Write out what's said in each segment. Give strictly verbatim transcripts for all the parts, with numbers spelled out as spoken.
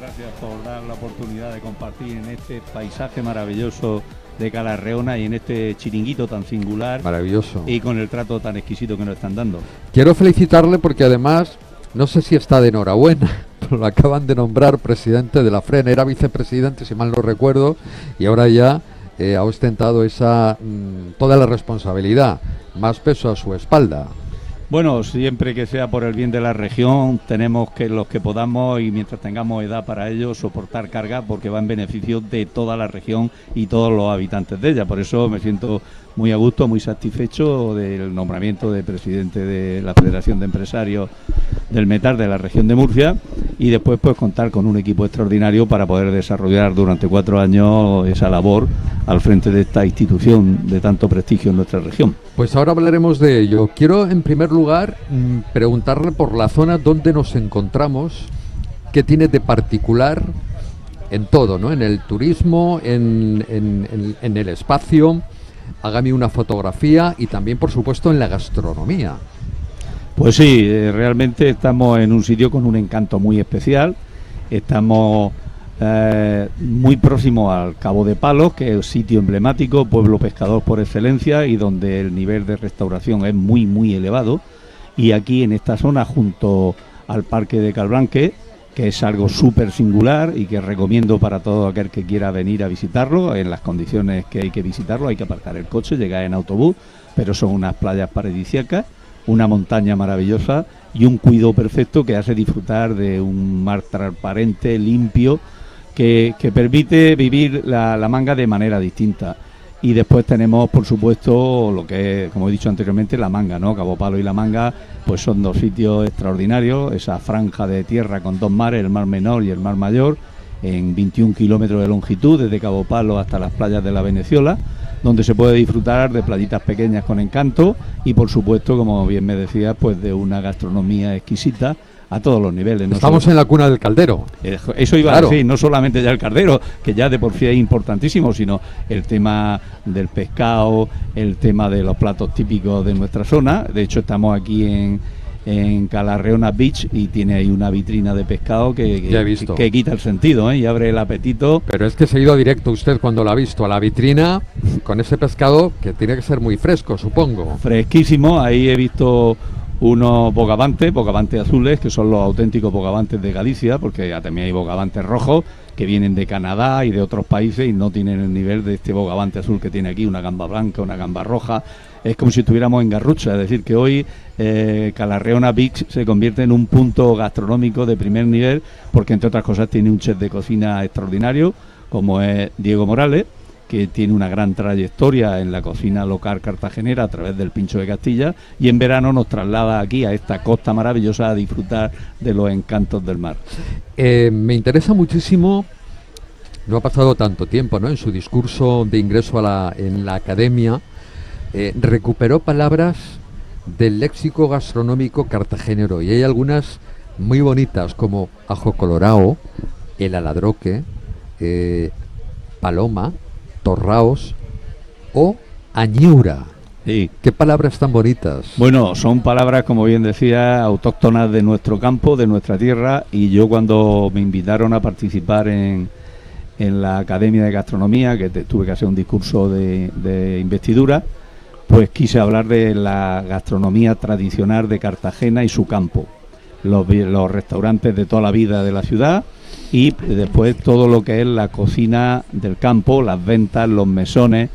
gracias por dar la oportunidad de compartir en este paisaje maravilloso de Calarreona y en este chiringuito tan singular. Maravilloso. Y con el trato tan exquisito que nos están dando. Quiero felicitarle porque además, no sé si está de enhorabuena, pero lo acaban de nombrar presidente de la FREN. Era vicepresidente, si mal no recuerdo, y ahora ya eh, ha ostentado esa mmm, toda la responsabilidad, más peso a su espalda. Bueno, siempre que sea por el bien de la región, tenemos que los que podamos y mientras tengamos edad para ello, soportar carga porque va en beneficio de toda la región y todos los habitantes de ella. Por eso me siento muy a gusto, muy satisfecho del nombramiento de presidente de la Federación de Empresarios del Metal de la región de Murcia y después pues contar con un equipo extraordinario para poder desarrollar durante cuatro años esa labor al frente de esta institución de tanto prestigio en nuestra región. Pues ahora hablaremos de ello. Quiero en primer lugar mmm, preguntarle por la zona donde nos encontramos, qué tiene de particular en todo, ¿no? En el turismo, en, en, en, en el espacio. Hágame una fotografía y también, por supuesto, en la gastronomía. Pues sí, eh, realmente estamos en un sitio con un encanto muy especial. Estamos eh, muy próximos al Cabo de Palos, que es un sitio emblemático, pueblo pescador por excelencia y donde el nivel de restauración es muy, muy elevado. Y aquí en esta zona, junto al Parque de Calblanque, que es algo súper singular y que recomiendo para todo aquel que quiera venir a visitarlo, en las condiciones que hay que visitarlo, hay que aparcar el coche, llegar en autobús, pero son unas playas paradisíacas, una montaña maravillosa y un cuidado perfecto que hace disfrutar de un mar transparente, limpio, que, que permite vivir la, la manga de manera distinta. Y después tenemos, por supuesto, lo que es, como he dicho anteriormente, la Manga, ¿no? Cabo Palo y la Manga, pues son dos sitios extraordinarios, esa franja de tierra con dos mares, el Mar Menor y el Mar Mayor, en veintiún kilómetros de longitud, desde Cabo Palo hasta las playas de la Veneciola, donde se puede disfrutar de playitas pequeñas con encanto y, por supuesto, como bien me decías, pues de una gastronomía exquisita a todos los niveles. No Estamos solo... en la cuna del caldero. Eso iba claro. a decir, no solamente ya el caldero, que ya de por sí es importantísimo, sino el tema del pescado, el tema de los platos típicos de nuestra zona. De hecho, estamos aquí en, en Calarreona Beach y tiene ahí una vitrina de pescado que, que, ya he visto. que, que quita el sentido, ¿eh? Y abre el apetito. Pero es que se ha ido directo usted cuando la ha visto a la vitrina con ese pescado que tiene que ser muy fresco, supongo. Fresquísimo, ahí he visto unos bogavantes, bogavantes azules, que son los auténticos bogavantes de Galicia, porque ya también hay bogavantes rojos que vienen de Canadá y de otros países y no tienen el nivel de este bogavante azul que tiene aquí, una gamba blanca, una gamba roja. Es como si estuviéramos en Garrucha, es decir, que hoy eh, Calarreona Beach se convierte en un punto gastronómico de primer nivel, porque entre otras cosas tiene un chef de cocina extraordinario, como es Diego Morales, que tiene una gran trayectoria en la cocina local cartagenera a través del Pincho de Castilla, y en verano nos traslada aquí a esta costa maravillosa a disfrutar de los encantos del mar. Eh, me interesa muchísimo, no ha pasado tanto tiempo, ¿no? En su discurso de ingreso a la, en la academia, eh, recuperó palabras del léxico gastronómico cartagenero, y hay algunas muy bonitas como ajo colorado, el aladroque, eh, paloma, torraos o añura. Sí. ¿Qué palabras tan bonitas? Bueno, son palabras, como bien decía, autóctonas de nuestro campo, de nuestra tierra, y yo cuando me invitaron a participar en, en la Academia de Gastronomía, que te, tuve que hacer un discurso de, de investidura, pues quise hablar de la gastronomía tradicional de Cartagena y su campo, los, los restaurantes de toda la vida de la ciudad, y después todo lo que es la cocina del campo, las ventas, los mesones,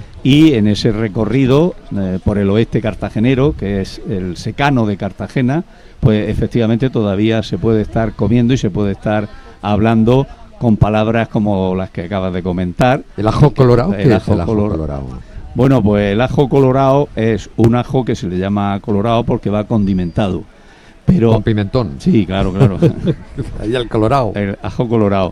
y en ese recorrido eh, por el oeste cartagenero, que es el secano de Cartagena, pues efectivamente todavía se puede estar comiendo y se puede estar hablando con palabras como las que acabas de comentar. ¿El ajo colorado? ¿Qué es el ajo colorado? Bueno, pues el ajo colorado es un ajo que se le llama colorado porque va condimentado. Pero, con pimentón. Sí, claro, claro. Ahí el colorado. El ajo colorado.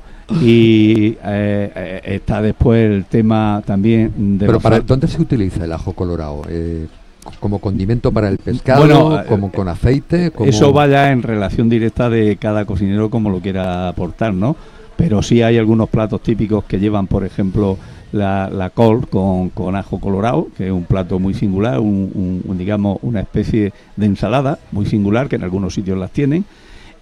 Y eh, está después el tema también de... Pero los para al... ¿dónde se utiliza el ajo colorado? Eh, ¿Como condimento para el pescado? Bueno, ¿como con aceite? Como... Eso vaya en relación directa de cada cocinero como lo quiera aportar, ¿no? Pero sí hay algunos platos típicos que llevan, por ejemplo, la, la col con, con ajo colorado, que es un plato muy singular, un, un, un, digamos una especie de ensalada muy singular, que en algunos sitios las tienen.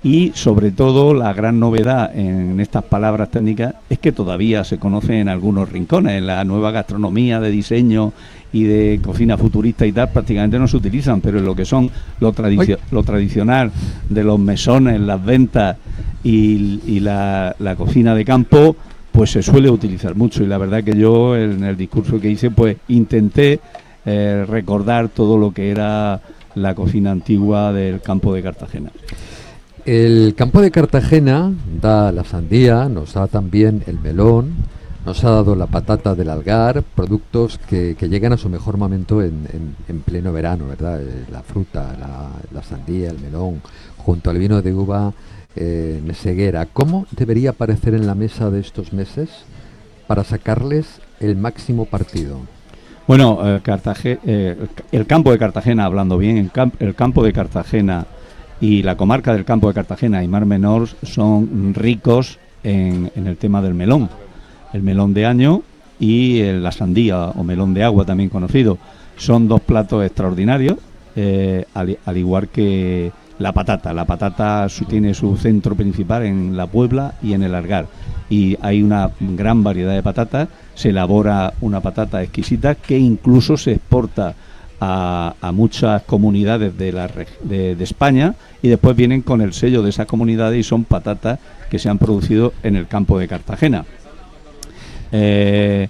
Y sobre todo la gran novedad en estas palabras técnicas es que todavía se conoce en algunos rincones. En la nueva gastronomía de diseño y de cocina futurista y tal prácticamente no se utilizan, pero en lo que son lo, tradicio- lo tradicional de los mesones, las ventas y, y la, la cocina de campo, pues se suele utilizar mucho. Y la verdad que yo en el discurso que hice pues intenté eh, recordar todo lo que era la cocina antigua del campo de Cartagena. El campo de Cartagena da la sandía, nos da también el melón, nos ha dado la patata del Algar, productos que, que llegan a su mejor momento en, en, en pleno verano, ¿verdad? Eh, la fruta, la, la sandía, el melón, junto al vino de uva eh, meseguera. ¿Cómo debería aparecer en la mesa de estos meses para sacarles el máximo partido? Bueno, eh, Cartagena, eh, el campo de Cartagena, hablando bien, el, camp- el campo de Cartagena y la comarca del campo de Cartagena y Mar Menor son ricos en, en el tema del melón. El melón de año y eh, la sandía o melón de agua, también conocido. Son dos platos extraordinarios, eh, al, al igual que la patata. La patata su, tiene su centro principal en la Puebla y en el Algar. Y hay una gran variedad de patatas. Se elabora una patata exquisita que incluso se exporta A, a muchas comunidades de, la, de, de España, y después vienen con el sello de esas comunidades y son patatas que se han producido en el campo de Cartagena. Eh,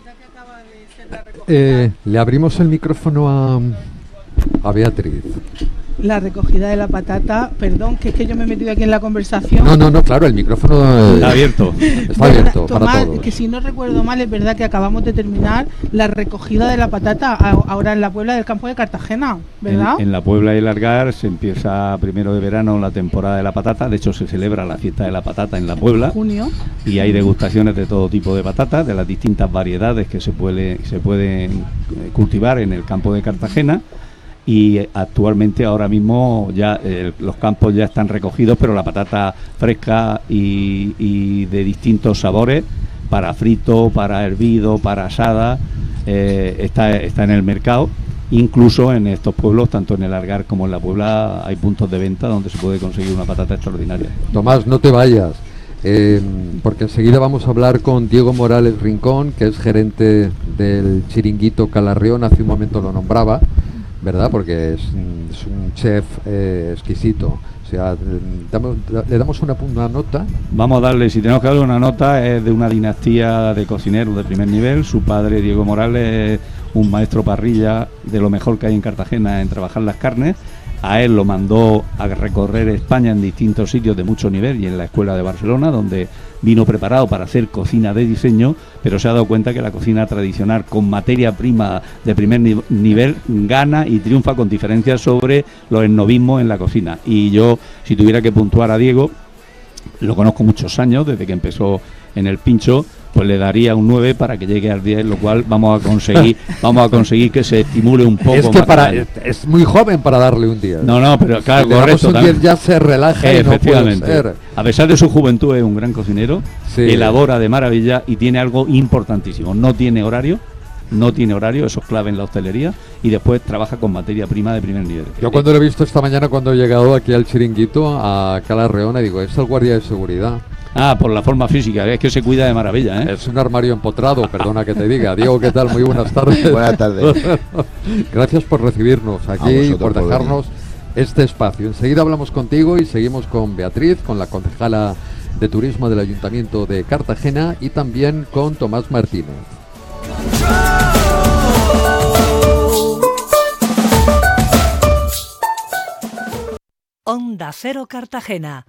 eh, le abrimos el micrófono a, a Beatriz. La recogida de la patata, perdón, que es que yo me he metido aquí en la conversación. No, no, no, claro, el micrófono eh, está abierto. Está abierto Tomás, para todos. que si no recuerdo mal, es verdad que acabamos de terminar la recogida de la patata a, ahora en la Puebla del campo de Cartagena, ¿verdad? En, en la Puebla y el Algar se empieza primero de verano la temporada de la patata. De hecho, se celebra la fiesta de la patata en la Puebla. Junio. Y hay degustaciones de todo tipo de patatas, de las distintas variedades que se, puede, se pueden cultivar en el campo de Cartagena. Y actualmente ahora mismo ya eh, los campos ya están recogidos, pero la patata fresca y, y de distintos sabores, para frito, para hervido, para asada, eh, está, está en el mercado. Incluso en estos pueblos, tanto en el Algar como en la Puebla, hay puntos de venta donde se puede conseguir una patata extraordinaria. Tomás, no te vayas, eh, porque enseguida vamos a hablar con Diego Morales Rincón, que es gerente del Chiringuito Calarreón. Hace un momento lo nombraba, ¿verdad? Porque es, es un chef eh, exquisito. O sea, damos, le damos una, una nota. Vamos a darle, si tenemos que darle una nota, es de una dinastía de cocineros de primer nivel. Su padre, Diego Morales, es un maestro parrilla de lo mejor que hay en Cartagena en trabajar las carnes. A él lo mandó a recorrer España en distintos sitios de mucho nivel y en la escuela de Barcelona, donde vino preparado para hacer cocina de diseño, pero se ha dado cuenta que la cocina tradicional con materia prima de primer ni- nivel gana y triunfa con diferencia sobre los esnovismos en la cocina. Y yo, si tuviera que puntuar a Diego, lo conozco muchos años, desde que empezó en el Pincho, pues le daría un nueve para que llegue al diez, lo cual vamos a conseguir vamos a conseguir que se estimule un poco es que más para el año. es muy joven para darle un diez. No, no, pero claro, si le damos correcto. un también. diez ya se relaja Eh, y no puede efectivamente. ser. A pesar de su juventud es un gran cocinero, Sí. elabora de maravilla y tiene algo importantísimo. No tiene horario, no tiene horario, eso es clave en la hostelería, y después trabaja con materia prima de primer nivel. Yo cuando lo he visto esta mañana, cuando he llegado aquí al Chiringuito, a Calarreón, digo, es el guardia de seguridad. Ah, por la forma física, es que se cuida de maravilla, ¿eh? Es un armario empotrado, perdona que te diga. Diego, ¿qué tal? Muy buenas tardes. Buenas tardes. Gracias por recibirnos aquí A y vosotros por por dejarnos este espacio. Enseguida hablamos contigo y seguimos con Beatriz, con la concejala de Turismo del Ayuntamiento de Cartagena, y también con Tomás Martínez. Onda Cero Cartagena.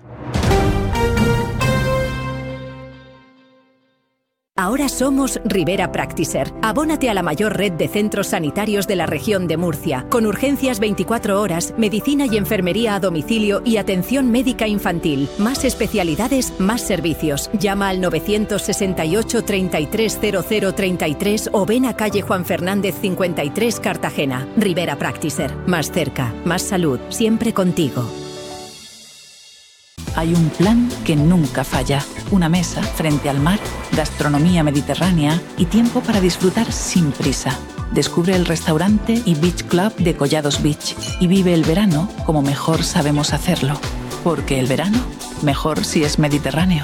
Ahora somos Rivera Practiser. Abónate a la mayor red de centros sanitarios de la región de Murcia, con urgencias veinticuatro horas, medicina y enfermería a domicilio y atención médica infantil. Más especialidades, más servicios. Llama al novecientos sesenta y ocho, treinta y tres cero cero treinta y tres o ven a calle Juan Fernández cincuenta y tres, Cartagena. Rivera Practiser. Más cerca, más salud, siempre contigo. Hay un plan que nunca falla. Una mesa frente al mar, gastronomía mediterránea y tiempo para disfrutar sin prisa. Descubre el restaurante y beach club de Collados Beach y vive el verano como mejor sabemos hacerlo. Porque el verano, mejor si es mediterráneo.